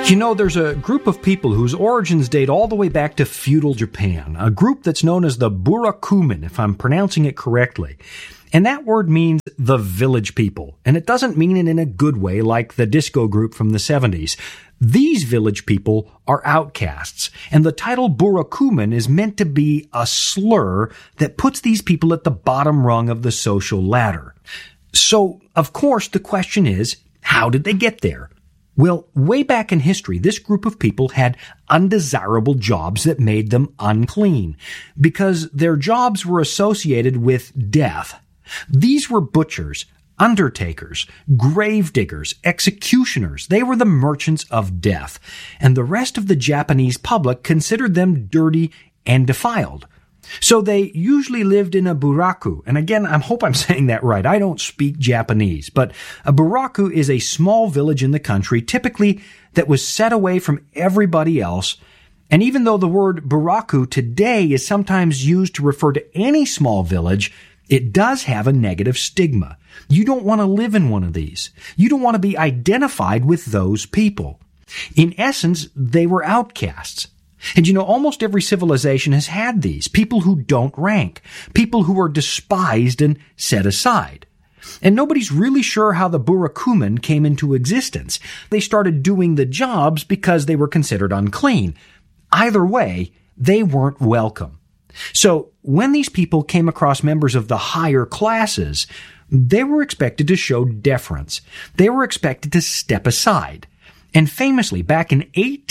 There's a group of people whose origins date all the way back to feudal Japan, a group that's known as the Burakumin, if I'm pronouncing it correctly. And that word means the village people, and it doesn't mean it in a good way like the disco group from the 70s. These village people are outcasts, and the title Burakumin is meant to be a slur that puts these people at the bottom rung of the social ladder. So, of course, the question is, how did they get there? Well, way back in history, this group of people had undesirable jobs that made them unclean, because their jobs were associated with death. These were butchers, undertakers, grave diggers, executioners. They were the merchants of death, and the rest of the Japanese public considered them dirty and defiled. So they usually lived in a buraku. And again, I hope I'm saying that right. I don't speak Japanese, but a buraku is a small village in the country, typically that was set away from everybody else. And even though the word buraku today is sometimes used to refer to any small village, it does have a negative stigma. You don't want to live in one of these. You don't want to be identified with those people. In essence, they were outcasts. And almost every civilization has had these. People who don't rank. People who are despised and set aside. And nobody's really sure how the Burakumin came into existence. They started doing the jobs because they were considered unclean. Either way, they weren't welcome. So when these people came across members of the higher classes, they were expected to show deference. They were expected to step aside. And famously, back in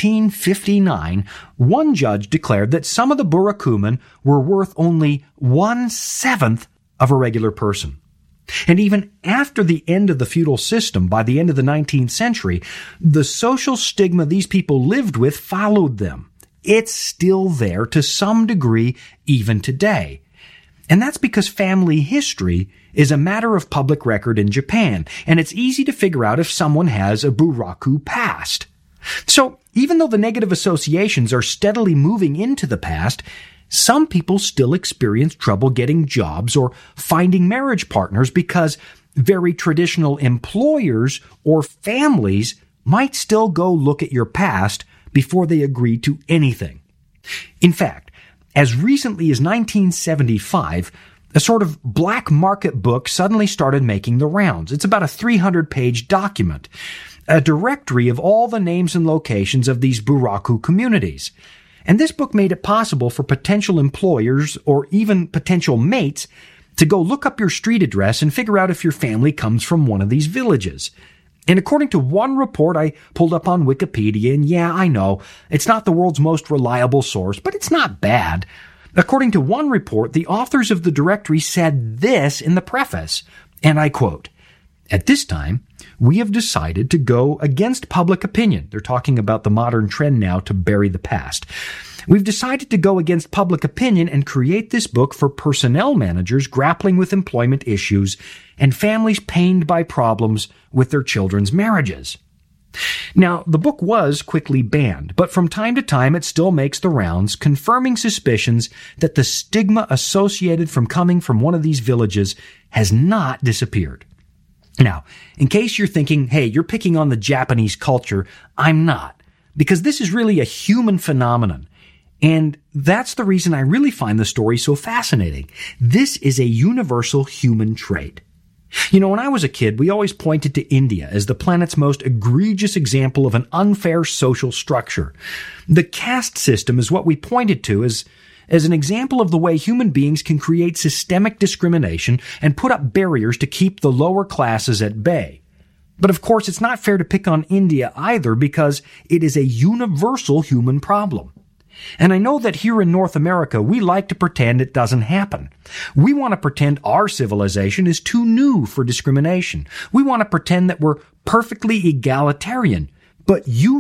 1859, one judge declared that some of the Burakumin were worth only 1/7 of a regular person. And even after the end of the feudal system, by the end of the 19th century, the social stigma these people lived with followed them. It's still there to some degree even today. And that's because family history is a matter of public record in Japan, and it's easy to figure out if someone has a buraku past. So, even though the negative associations are steadily moving into the past, some people still experience trouble getting jobs or finding marriage partners because very traditional employers or families might still go look at your past before they agree to anything. In fact, as recently as 1975, a sort of black market book suddenly started making the rounds. It's about a 300-page document, a directory of all the names and locations of these buraku communities. And this book made it possible for potential employers or even potential mates to go look up your street address and figure out if your family comes from one of these villages. And according to one report I pulled up on Wikipedia, and yeah, I know, it's not the world's most reliable source, but it's not bad. According to one report, the authors of the directory said this in the preface, and I quote, "At this time, we have decided to go against public opinion." They're talking about the modern trend now to bury the past. "We've decided to go against public opinion and create this book for personnel managers grappling with employment issues and families pained by problems with their children's marriages." Now, the book was quickly banned, but from time to time it still makes the rounds, confirming suspicions that the stigma associated from coming from one of these villages has not disappeared. Now, in case you're thinking, hey, you're picking on the Japanese culture, I'm not, because this is really a human phenomenon. And that's the reason I really find the story so fascinating. This is a universal human trait. When I was a kid, we always pointed to India as the planet's most egregious example of an unfair social structure. The caste system is what we pointed to as an example of the way human beings can create systemic discrimination and put up barriers to keep the lower classes at bay. But of course, it's not fair to pick on India either because it is a universal human problem. And I know that here in North America, we like to pretend it doesn't happen. We want to pretend our civilization is too new for discrimination. We want to pretend that we're perfectly egalitarian. But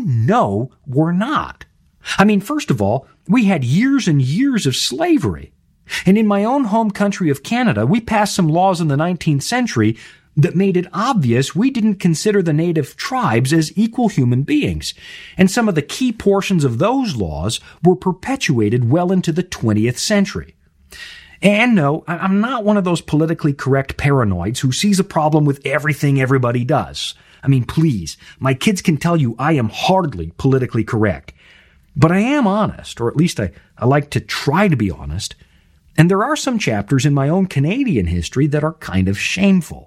we're not. I mean, first of all, we had years and years of slavery. And in my own home country of Canada, we passed some laws in the 19th century that made it obvious we didn't consider the native tribes as equal human beings. And some of the key portions of those laws were perpetuated well into the 20th century. And no, I'm not one of those politically correct paranoids who sees a problem with everything everybody does. I mean, please, my kids can tell you I am hardly politically correct. But I am honest, or at least I like to try to be honest. And there are some chapters in my own Canadian history that are kind of shameful.